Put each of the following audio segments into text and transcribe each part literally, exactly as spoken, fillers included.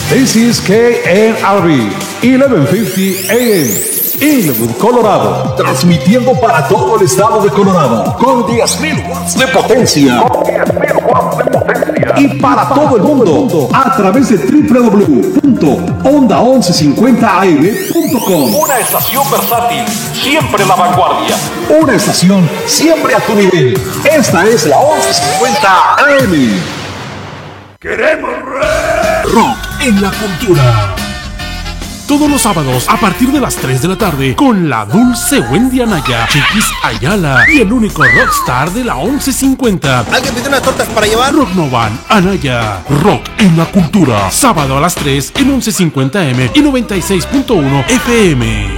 This is K N R B, eleven fifty A M, Inglewood, Colorado. Transmitiendo para todo el estado de Colorado con diez mil watts de potencia. Con diez mil watts de potencia. Y para todo el mundo a través de doble u doble u doble u punto onda once cincuenta a m punto com. Una estación versátil, siempre la vanguardia. Una estación siempre a tu nivel. Esta es la once cincuenta A M. Queremos rock en la cultura. Todos los sábados a partir de las tres de la tarde con la dulce Wendy Anaya, Chiquis Ayala y el único rockstar de la once cincuenta. ¿Alguien pide unas tortas para llevar? Rock Novan, Anaya, rock en la cultura. Sábado a las tres en once cincuenta A M y noventa y seis punto uno F M.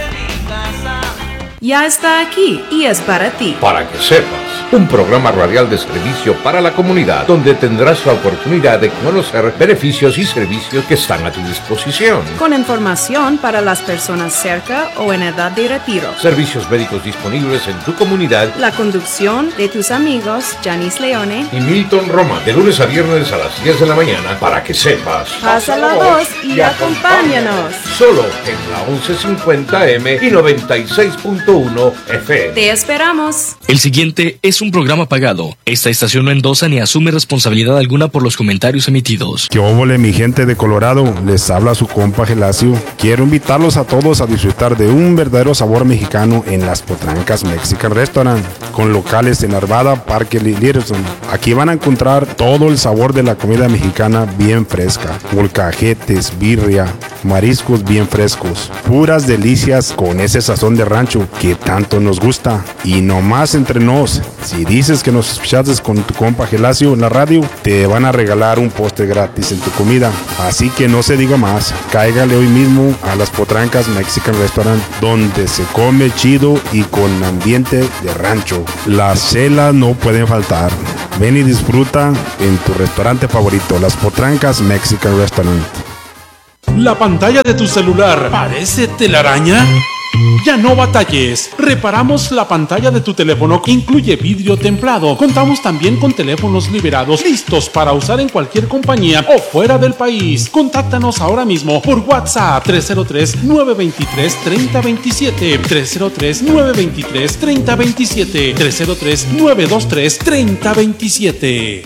Ya está aquí y es para ti. Para que sepas, un programa radial de servicio para la comunidad, donde tendrás la oportunidad de conocer beneficios y servicios que están a tu disposición. Con información para las personas cerca o en edad de retiro. Servicios médicos disponibles en tu comunidad. La conducción de tus amigos Janice Leone y Milton Roma, de lunes a viernes a las diez de la mañana, para que sepas. Pasa la voz y, y acompáñanos. Solo en la once cincuenta M y noventa y seis punto uno F M. Te esperamos. El siguiente es un programa pagado. Esta estación no endosa ni asume responsabilidad alguna por los comentarios emitidos. ¿Qué óvole, mi gente de Colorado? Les habla su compa Gelacio. Quiero invitarlos a todos a disfrutar de un verdadero sabor mexicano en Las Potrancas Mexican Restaurant, con locales en Arvada, Parque Littleton. Aquí van a encontrar todo el sabor de la comida mexicana bien fresca. Molcajetes, birria, mariscos bien frescos. Puras delicias con ese sazón de rancho que tanto nos gusta. Y no más entre nos, si dices que nos escuchaste con tu compa Gelacio en la radio, te van a regalar un postre gratis en tu comida. Así que no se diga más, cáigale hoy mismo a Las Potrancas Mexican Restaurant, donde se come chido y con ambiente de rancho. Las celas no pueden faltar. Ven y disfruta en tu restaurante favorito, Las Potrancas Mexican Restaurant. ¿La pantalla de tu celular parece telaraña? Ya no batalles, reparamos la pantalla de tu teléfono, incluye vidrio templado. Contamos también con teléfonos liberados, listos para usar en cualquier compañía o fuera del país. Contáctanos ahora mismo por WhatsApp tres cero tres, nueve dos tres, tres cero dos siete, tres cero tres, nueve dos tres, tres cero dos siete, tres cero tres, nueve dos tres, tres cero dos siete.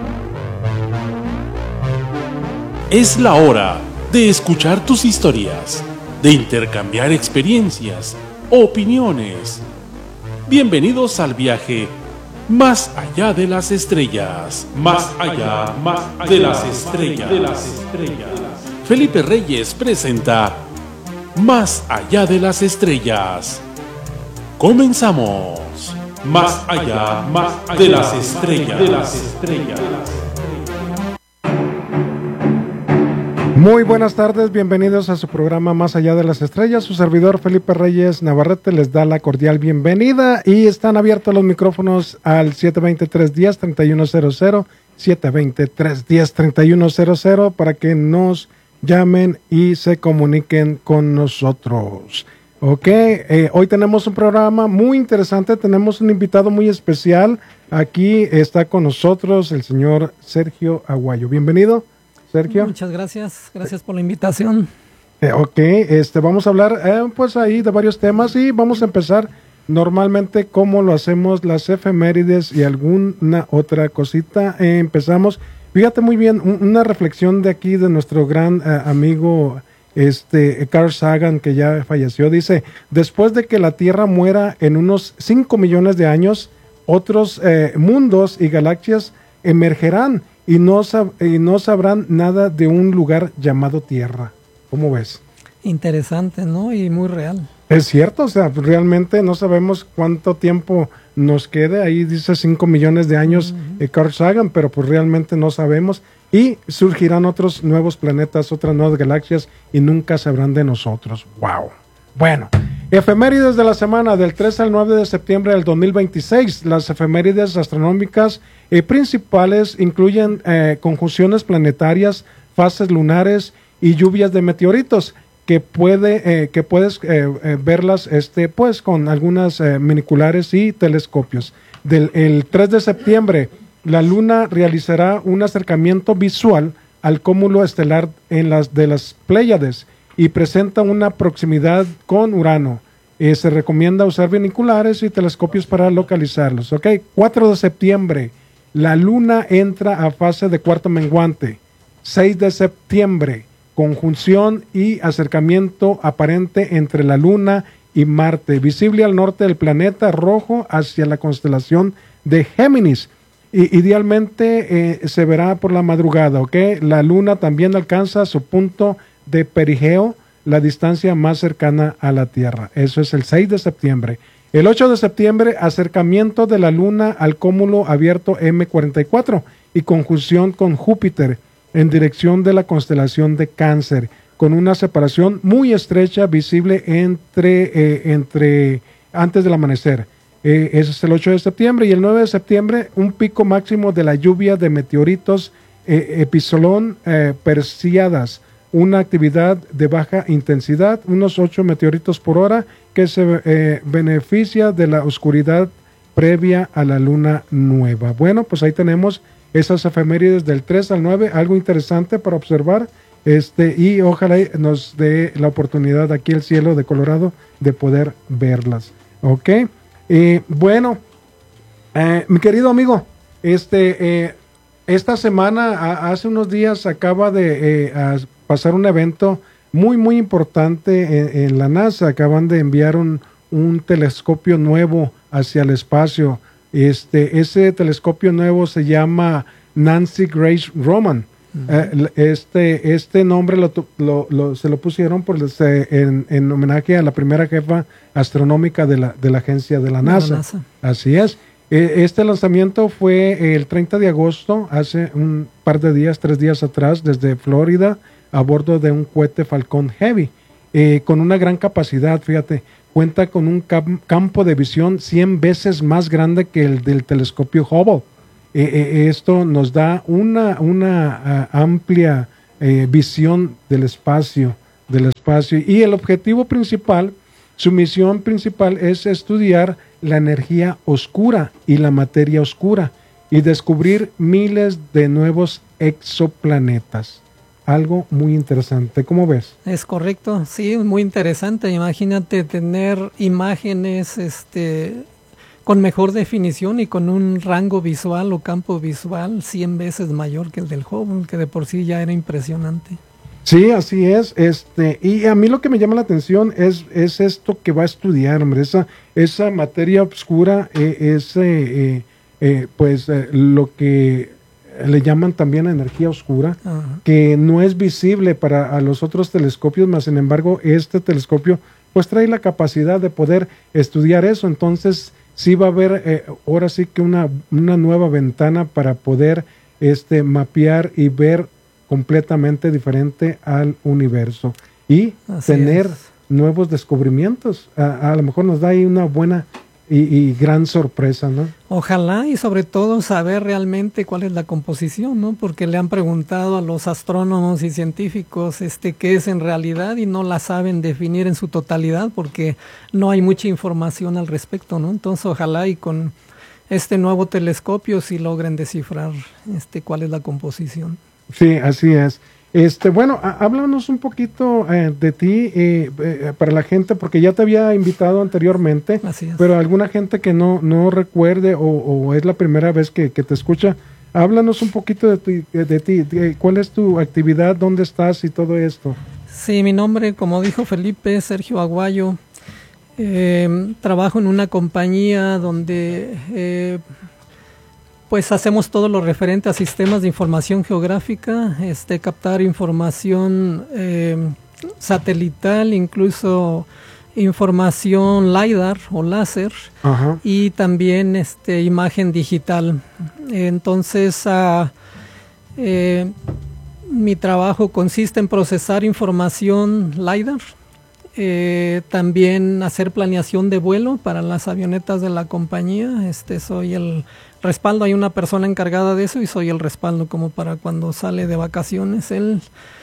Es la hora de escuchar tus historias, de intercambiar experiencias, opiniones. Bienvenidos al viaje más allá de las estrellas, más allá, más allá de las estrellas, de las estrellas. Felipe Reyes presenta Más allá de las estrellas. Comenzamos. Más allá, más allá de las estrellas, de las estrellas. Muy buenas tardes, bienvenidos a su programa Más allá de las estrellas. Su servidor Felipe Reyes Navarrete les da la cordial bienvenida y están abiertos los micrófonos al siete dos cero, tres uno cero, tres uno cero cero, siete dos cero, tres uno cero, tres uno cero cero para que nos llamen y se comuniquen con nosotros. Ok, eh, hoy tenemos un programa muy interesante, tenemos un invitado muy especial. Aquí está con nosotros el señor Sergio Aguayo. Bienvenido, Sergio. Muchas gracias, gracias por la invitación. Eh, ok, este, vamos a hablar eh, pues ahí de varios temas y vamos a empezar normalmente como lo hacemos, las efemérides y alguna otra cosita. Eh, empezamos, fíjate muy bien, un, una reflexión de aquí de nuestro gran eh, amigo este Carl Sagan, que ya falleció. Dice: después de que la Tierra muera en unos cinco millones de años, otros eh, mundos y galaxias emergerán y no, sab- y no sabrán nada de un lugar llamado Tierra. ¿Cómo ves? Interesante, ¿no? Y muy real. Es cierto, o sea, realmente no sabemos cuánto tiempo nos quede. Ahí dice cinco millones de años uh-huh. eh, Carl Sagan, pero pues realmente no sabemos. Y surgirán otros nuevos planetas, otras nuevas galaxias y nunca sabrán de nosotros. ¡Wow! Bueno, efemérides de la semana del tres al nueve de septiembre del dos mil veintiséis. Las efemérides astronómicas eh, principales incluyen eh, conjunciones planetarias, fases lunares y lluvias de meteoritos, que puede eh, que puedes eh, eh, verlas este pues con algunas eh, miniculares y telescopios. Del el tres de septiembre, la Luna realizará un acercamiento visual al cúmulo estelar en las de las Pléyades y presenta una proximidad con Urano. Eh, se recomienda usar binoculares y telescopios para localizarlos. Ok, cuatro de septiembre, la Luna entra a fase de cuarto menguante. seis de septiembre, conjunción y acercamiento aparente entre la Luna y Marte, visible al norte del planeta rojo hacia la constelación de Géminis. Y, idealmente eh, se verá por la madrugada, ¿ok? La Luna también alcanza su punto de perigeo, la distancia más cercana a la Tierra. Eso es el seis de septiembre. El ocho de septiembre, acercamiento de la Luna al cúmulo abierto eme cuarenta y cuatro y conjunción con Júpiter en dirección de la constelación de Cáncer, con una separación muy estrecha visible entre, eh, entre antes del amanecer. Eh, ese es el ocho de septiembre. Y el nueve de septiembre, un pico máximo de la lluvia de meteoritos eh, Epsilon eh, Perseidas, una actividad de baja intensidad, unos ocho meteoritos por hora, que se eh, beneficia de la oscuridad previa a la luna nueva. Bueno, pues ahí tenemos esas efemérides del tres al nueve, algo interesante para observar, este, y ojalá nos dé la oportunidad aquí el cielo de Colorado de poder verlas. Ok, eh, bueno, eh, mi querido amigo, este, eh, esta semana, a, hace unos días, acaba de eh, a pasar un evento muy, muy importante en, en la NASA. Acaban de enviar un, un telescopio nuevo hacia el espacio. Este, ese telescopio nuevo se llama Nancy Grace Roman. Uh-huh. eh, este, este nombre lo, lo, lo, se lo pusieron por, se, en, en homenaje a la primera jefa astronómica de la, de la agencia de la NASA. De la NASA. Así es. Eh, este lanzamiento fue el treinta de agosto, hace un par de días, tres días atrás, desde Florida, a bordo de un cohete Falcon Heavy, eh, con una gran capacidad. Fíjate, cuenta con un cam- campo de visión cien veces más grande que el del telescopio Hubble. Eh, eh, esto nos da una, una uh, amplia eh, visión del espacio, del espacio. Y el objetivo principal, su misión principal es estudiar la energía oscura y la materia oscura y descubrir miles de nuevos exoplanetas. Algo muy interesante. ¿Cómo ves? Es correcto, sí, muy interesante. Imagínate tener imágenes este, con mejor definición y con un rango visual o campo visual cien veces mayor que el del Hubble, que de por sí ya era impresionante. Sí, así es. Este, y a mí lo que me llama la atención es, es esto que va a estudiar, hombre, esa, esa materia oscura, eh, ese, eh, eh, pues eh, lo que le llaman también energía oscura, uh-huh, que no es visible para a los otros telescopios, mas sin embargo este telescopio pues trae la capacidad de poder estudiar eso. Entonces sí va a haber eh, ahora sí que una, una nueva ventana para poder este, mapear y ver completamente diferente al universo y Así tener es. nuevos descubrimientos. A, a lo mejor nos da ahí una buena Y, y gran sorpresa, ¿no? Ojalá, y sobre todo saber realmente cuál es la composición, ¿no? Porque le han preguntado a los astrónomos y científicos este, qué es en realidad y no la saben definir en su totalidad porque no hay mucha información al respecto, ¿no? Entonces ojalá y con este nuevo telescopio sí logren descifrar este, cuál es la composición. Sí, así es. Este, bueno, a, háblanos un poquito eh, de ti eh, eh, para la gente, porque ya te había invitado anteriormente, pero alguna gente que no, no recuerde o, o es la primera vez que, que te escucha, háblanos un poquito de ti, de, de ti, de, cuál es tu actividad, dónde estás y todo esto. Sí, mi nombre, como dijo Felipe, Sergio Aguayo. Eh, trabajo en una compañía donde eh, pues hacemos todo lo referente a sistemas de información geográfica, este, captar información eh, satelital, incluso información LiDAR o láser, Ajá. y también este, imagen digital. Entonces, uh, eh, mi trabajo consiste en procesar información LiDAR, eh, también hacer planeación de vuelo para las avionetas de la compañía. Este, soy el respaldo, hay una persona encargada de eso y soy el respaldo como para cuando sale de vacaciones él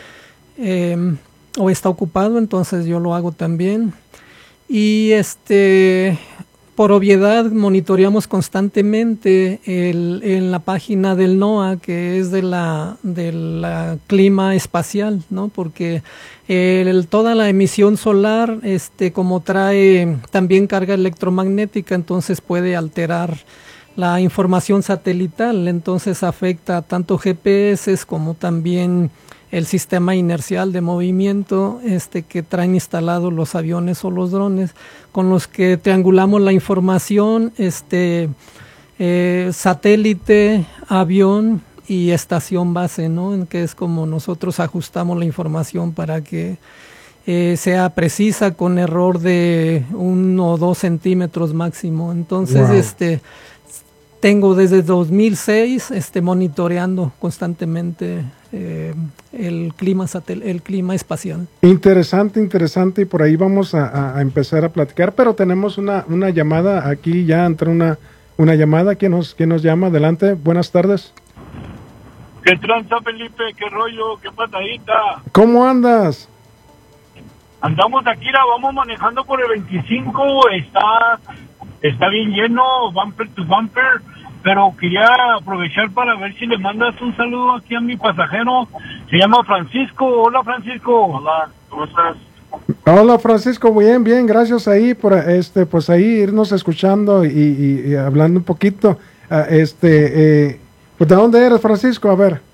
eh, o está ocupado, entonces yo lo hago también. Y este por obviedad monitoreamos constantemente el, en la página del NOAA, que es de la del la clima espacial, ¿no? Porque el, toda la emisión solar, este, como trae también carga electromagnética, entonces puede alterar la información satelital, entonces afecta tanto G P S como también el sistema inercial de movimiento este, que traen instalados los aviones o los drones, con los que triangulamos la información, este, eh, satélite, avión y estación base, ¿no? En que es como nosotros ajustamos la información para que eh, sea precisa con error de uno o dos centímetros máximo. Entonces, wow. este tengo desde dos mil seis este, monitoreando constantemente eh, el clima satel el clima espacial. Interesante, interesante, y por ahí vamos a, a empezar a platicar, pero tenemos una, una llamada aquí, ya entró una, una llamada. ¿Quién nos, quién nos llama? Adelante, buenas tardes. ¿Qué tranza, Felipe? ¿Qué rollo? ¿Qué patadita? ¿Cómo andas? Andamos aquí, la vamos manejando por el veinticinco, está, está bien lleno, bumper to bumper, pero quería aprovechar para ver si le mandas un saludo aquí a mi pasajero. Se llama Francisco. Hola, Francisco. Hola, ¿cómo estás? Hola, Francisco, bien, bien, gracias ahí por este, pues ahí irnos escuchando y, y, y hablando un poquito. Uh, este, eh, pues, ¿de dónde eres, Francisco? A ver.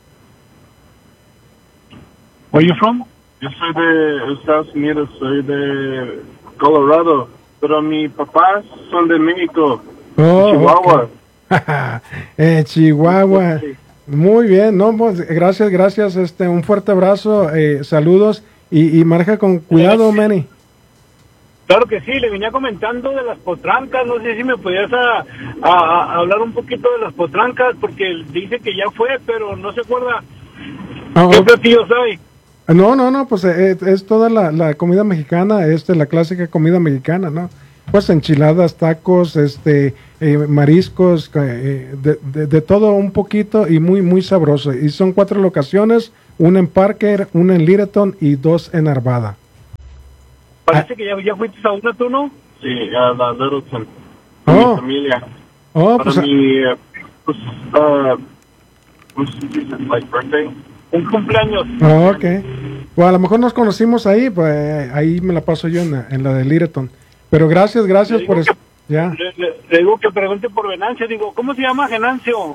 Where you from? Yo soy de Estados Unidos, soy de Colorado, pero mis papás son de México, oh, Chihuahua. Okay. eh, Chihuahua. Sí. Muy bien, no, pues, gracias, gracias, este, un fuerte abrazo, eh, saludos y, y maneja con cuidado, Manny. Claro que sí, le venía comentando de las potrancas, no sé si me podías a, a, a hablar un poquito de las potrancas, porque dice que ya fue, pero no se acuerda oh, qué platillos hay. No, no, no, pues eh, es toda la, la comida mexicana, este, la clásica comida mexicana, ¿no? Pues enchiladas, tacos, este, eh, mariscos, eh, de, de, de todo un poquito y muy, muy sabroso. Y son cuatro locaciones, una en Parker, una en Littleton y dos en Arvada. Parece ah. que ya, ya fuiste a una, ¿tú no? Sí, a la Littleton, con oh. mi familia. Oh, Para pues, mi, uh, pues, uh, pues, like birthday. Un cumpleaños. Oh, ok. Pues a lo mejor nos conocimos ahí, pues ahí me la paso yo en la, en la de Littleton. Pero gracias, gracias por eso. Ya. Le, le, le digo que pregunte por Venancio. Digo, ¿cómo se llama Venancio?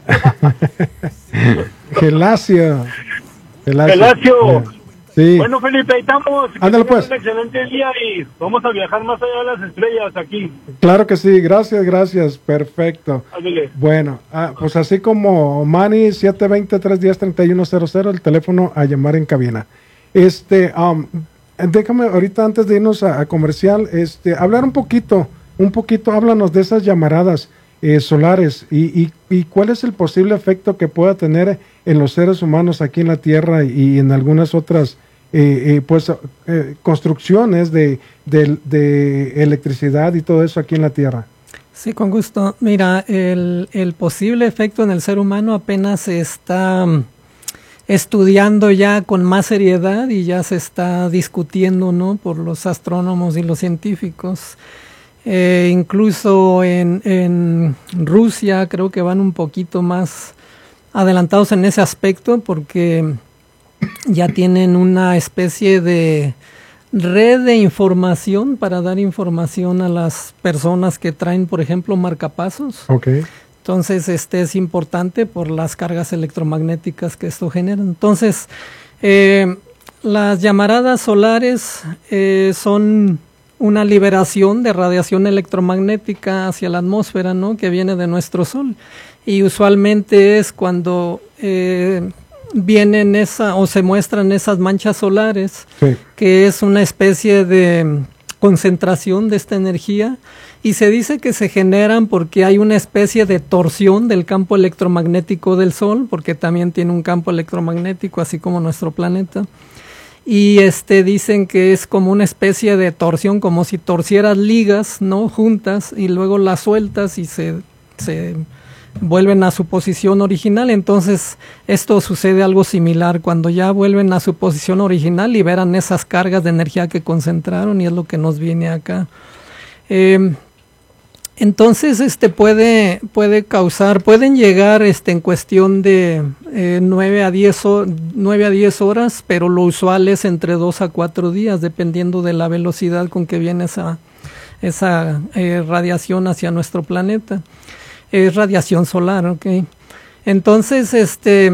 Gelacio. Gelacio. Gelacio. Sí. Bueno, Felipe, ahí estamos. Ándale, pues. Un excelente día y vamos a viajar más allá de las estrellas aquí. Claro que sí. Gracias, gracias. Perfecto. Ándale. Bueno, ah, pues así como Manny, siete dos cero, tres uno cero, tres uno cero cero, el teléfono a llamar en cabina. Este, um, déjame ahorita antes de irnos a, a comercial, este, hablar un poquito, un poquito, háblanos de esas llamaradas eh, solares y, y, y cuál es el posible efecto que pueda tener en los seres humanos aquí en la Tierra y en algunas otras eh, eh, pues eh, construcciones de, de, de electricidad y todo eso aquí en la Tierra. Sí, con gusto. Mira, el, el posible efecto en el ser humano apenas se está estudiando ya con más seriedad y ya se está discutiendo, ¿no?, por los astrónomos y los científicos. Eh, incluso en, en Rusia creo que van un poquito más adelantados en ese aspecto porque ya tienen una especie de red de información para dar información a las personas que traen, por ejemplo, marcapasos. Okay. Entonces, este es importante por las cargas electromagnéticas que esto genera. Entonces, eh, las llamaradas solares eh, son una liberación de radiación electromagnética hacia la atmósfera, ¿no?, que viene de nuestro Sol. Y usualmente es cuando eh, vienen esa o se muestran esas manchas solares, sí, que es una especie de concentración de esta energía. Y se dice que se generan porque hay una especie de torsión del campo electromagnético del Sol, porque también tiene un campo electromagnético, así como nuestro planeta. Y este dicen que es como una especie de torsión, como si torcieras ligas, ¿no?, juntas, y luego las sueltas y se, se vuelven a su posición original. Entonces, esto sucede algo similar. Cuando ya vuelven a su posición original, liberan esas cargas de energía que concentraron, y es lo que nos viene acá. Eh, Entonces, este puede, puede causar, pueden llegar este, en cuestión de eh, nueve a diez horas, pero lo usual es entre dos a cuatro días, dependiendo de la velocidad con que viene esa, esa eh, radiación hacia nuestro planeta. Es radiación solar, ¿ok? Entonces, este...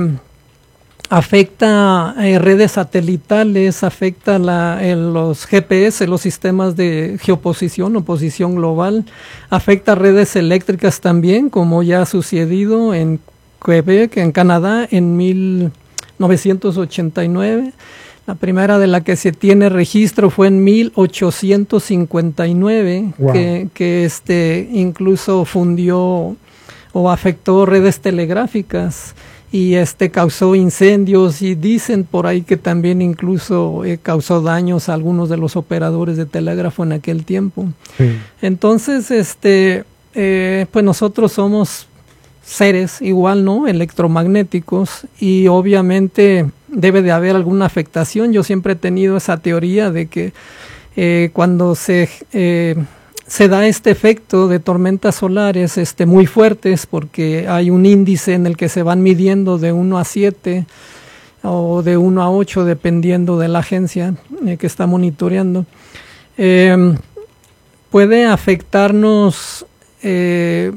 afecta eh, redes satelitales, afecta la, eh, los G P S, los sistemas de geoposición o posición global, afecta redes eléctricas también, como ya ha sucedido en Quebec, en Canadá, en mil novecientos ochenta y nueve. La primera de la que se tiene registro fue en mil ochocientos cincuenta y nueve, wow. que, que este, incluso fundió o afectó redes telegráficas. Y este causó incendios y dicen por ahí que también incluso eh, causó daños a algunos de los operadores de telégrafo en aquel tiempo. Sí. Entonces, este, eh, pues nosotros somos seres igual, ¿no? Electromagnéticos, y obviamente debe de haber alguna afectación. Yo siempre he tenido esa teoría de que eh, cuando se... Eh, se da este efecto de tormentas solares este, muy fuertes, porque hay un índice en el que se van midiendo de uno a siete o de uno a ocho, dependiendo de la agencia eh, que está monitoreando. Eh, puede afectarnos eh,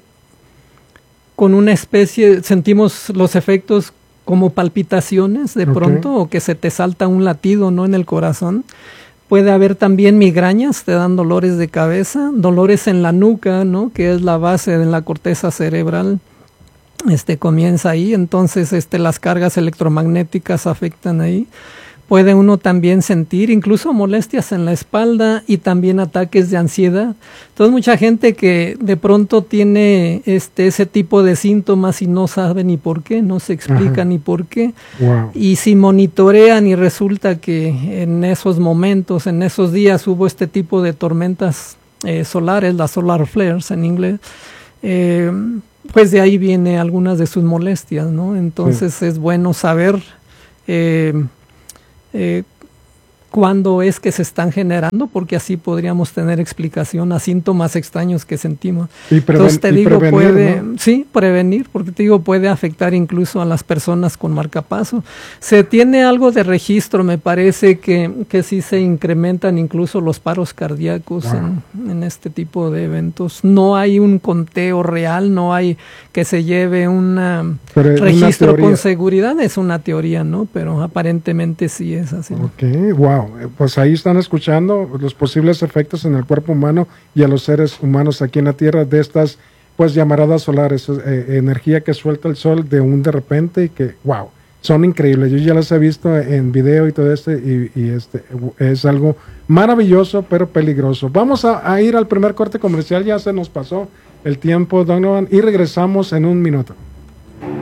con una especie, sentimos los efectos como palpitaciones de pronto, okay. o que se te salta un latido, ¿no?, en el corazón. Puede haber también migrañas, te dan dolores de cabeza, dolores en la nuca, ¿no?, que es la base de la corteza cerebral, este comienza ahí. Entonces este las cargas electromagnéticas afectan ahí. Puede uno también sentir incluso molestias en la espalda y también ataques de ansiedad. Entonces mucha gente que de pronto tiene este ese tipo de síntomas y no sabe ni por qué, no se explica Ajá. ni por qué. Wow. Y si monitorean y resulta que en esos momentos, en esos días hubo este tipo de tormentas eh, solares, las solar flares en inglés, eh, pues de ahí viene algunas de sus molestias, ¿no? Entonces sí. es bueno saber eh, Eh, cuándo es que se están generando, porque así podríamos tener explicación a síntomas extraños que sentimos. Y preven- Entonces te digo, puede, ¿no? sí, prevenir, porque te digo, puede afectar incluso a las personas con marcapaso. Se tiene algo de registro, me parece que, que sí se incrementan incluso los paros cardíacos wow. en, en este tipo de eventos. No hay un conteo real, no hay que se lleve una Pero registro una con seguridad, es una teoría, ¿no? Pero aparentemente sí es así. Ok, wow. Pues ahí están escuchando los posibles efectos en el cuerpo humano y a los seres humanos aquí en la Tierra de estas pues llamaradas solares, eh, energía que suelta el sol de un de repente y que wow, son increíbles. Yo ya las he visto en video y todo esto y, y este es algo maravilloso pero peligroso. Vamos a, a ir al primer corte comercial, ya se nos pasó el tiempo, Donovan, y regresamos en un minuto.